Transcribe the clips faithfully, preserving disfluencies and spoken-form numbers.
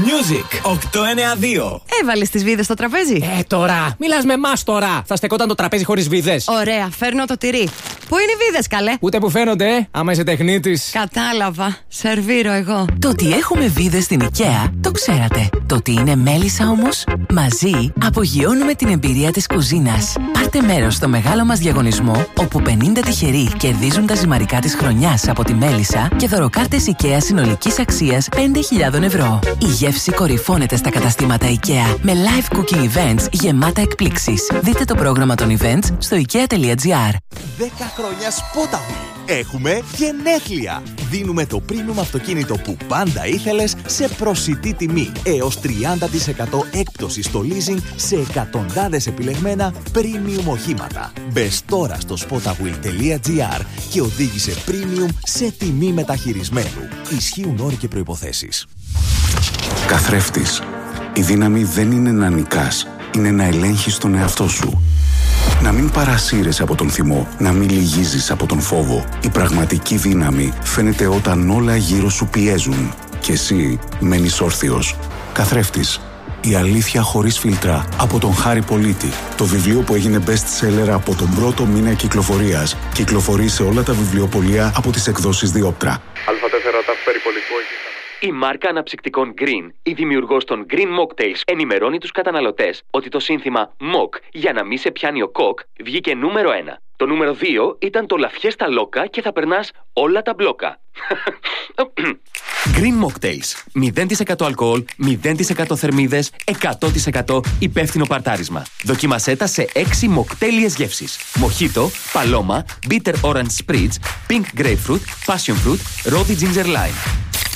Music οκτώ εννιά δύο. Έβαλες τις βίδες στο τραπέζι. Ε, τώρα. Μιλάς με εμάς τώρα. Θα στεκόταν το τραπέζι χωρίς βίδες. Ωραία, φέρνω το τυρί. Πού είναι οι βίδες, καλέ? Ούτε που φαίνονται, ε, άμα είσαι τεχνίτης. Κατάλαβα. Σερβίρω εγώ. Το ότι έχουμε βίδες στην IKEA το ξέρατε. Το ότι είναι μέλισσα όμως, μαζί απογειώνουμε την εμπειρία της κουζίνας. Πάρτε μέρος στο μεγάλο μας διαγωνισμό, όπου πενήντα τυχεροί κερδίζουν τα ζυμαρικά της χρονιάς από τη μέλισσα και δωροκάρτες IKEA συνολικής αξίας πέντε χιλιάδες ευρώ. Η γεύση κορυφώνεται στα καταστήματα IKEA με live cooking events γεμάτα εκπλήξεις. Δείτε το πρόγραμμα των events στο ikea.gr. δέκα χρόνια Spotawheel. Έχουμε γενέθλια. Δίνουμε το premium αυτοκίνητο που πάντα ήθελες σε προσιτή τιμή. Έως τριάντα τοις εκατό έκπτωση στο leasing σε εκατοντάδες επιλεγμένα premium οχήματα. Μπες τώρα στο spotawheel.gr και οδήγησε premium σε τιμή μεταχειρισμένου. Ισχύουν όροι και προϋποθέσεις. Καθρέφτης. Η δύναμη δεν είναι να νικάς, είναι να ελέγχεις τον εαυτό σου. Να μην παρασύρεσαι από τον θυμό, να μην λυγίζεις από τον φόβο. Η πραγματική δύναμη φαίνεται όταν όλα γύρω σου πιέζουν και εσύ μένεις όρθιος. Καθρέφτης. Η αλήθεια χωρίς φίλτρα από τον Χάρη Πολίτη. Το βιβλίο που έγινε best seller από τον πρώτο μήνα κυκλοφορίας. Κυκλοφορεί σε όλα τα βιβλιοπωλεία από τις εκδόσεις Διόπτρα. Α τέσσερα ταφ περιπολικό. Η μάρκα αναψυκτικών Green, η δημιουργός των Green Mocktails, ενημερώνει τους καταναλωτές ότι το σύνθημα Mock για να μη σε πιάνει ο κοκ βγήκε νούμερο ένα. Το νούμερο δύο ήταν το Λαφιέστα Λόκα και θα περνάς όλα τα μπλόκα. Green Mocktails. μηδέν τοις εκατό αλκοόλ, μηδέν τοις εκατό θερμίδες, εκατό τοις εκατό υπεύθυνο παρτάρισμα. Δοκίμασέ τα σε έξι μοκτέλιες γεύσεις. Μοχίτο, παλώμα, bitter orange spritz, pink grapefruit, passion fruit, rosy ginger lime.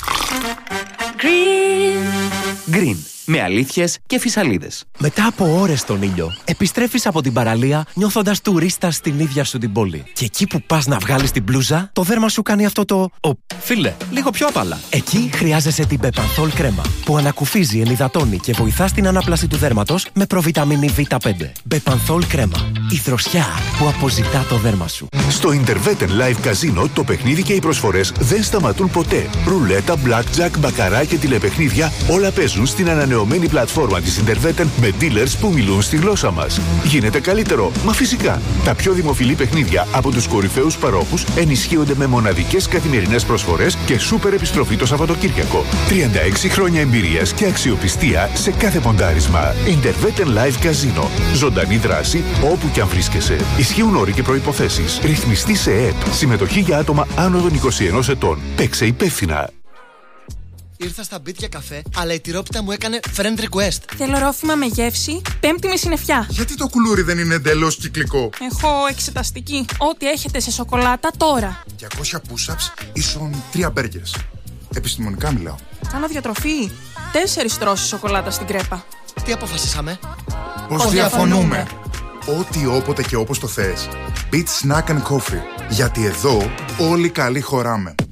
Green. Green. Με αλήθειες και φυσαλίδες. Μετά από ώρες στον ήλιο, επιστρέφεις από την παραλία νιώθοντας τουρίστας στην ίδια σου την πόλη. Και εκεί που πας να βγάλεις την μπλούζα, το δέρμα σου κάνει αυτό το «Ο, φίλε, λίγο πιο απαλά». Εκεί χρειάζεσαι την Bepanthol κρέμα, που ανακουφίζει, ενυδατώνει και βοηθά στην ανάπλαση του δέρματος με προβιταμίνη βι πέντε. Bepanthol κρέμα. Η δροσιά που αποζητά το δέρμα σου. Στο Interveten Live Casino το παιχνίδι και οι προσφορές δεν σταματούν ποτέ. Ρουλέτα, blackjack, μπακαρά και τηλεπαιχνίδια όλα παίζουν στην ανανεωμένη πλατφόρμα της Interveten με dealers που μιλούν στη γλώσσα μας. Γίνεται καλύτερο, μα φυσικά. Τα πιο δημοφιλή παιχνίδια από τους κορυφαίους παρόχους ενισχύονται με μοναδικές καθημερινές προσφορές και σούπερ επιστροφή το Σαββατοκύριακο. τριάντα έξι χρόνια εμπειρίας και αξιοπιστία σε κάθε ποντάρισμα. Interveten Live Casino. Ζωντανή δράση όπου κι αν βρίσκεσαι. Ισχύουν όροι και προϋποθέσεις. Ρυθμιστή σε ΕΕΠ. Συμμετοχή για άτομα άνω των είκοσι ενός ετών. Παίξε υπεύθυνα. Ήρθα στα μπιτ για καφέ, αλλά η τυρόπιτα μου έκανε friend request. Θέλω ρόφημα με γεύση, πέμπτη με συννεφιά. Γιατί το κουλούρι δεν είναι εντελώς κυκλικό? Έχω εξεταστική. Ό,τι έχετε σε σοκολάτα τώρα. διακόσια push-ups ίσον τρία burgers. Επιστημονικά μιλάω. Κάνω διατροφή. Τέσσερις τρώσεις σοκολάτα στην κρέπα. Τι αποφασίσαμε? Πως διαφωνούμε. Ό,τι όποτε και όπως το θες. Beat Snack and Coffee. Γιατί εδώ όλοι καλοί χωράμε.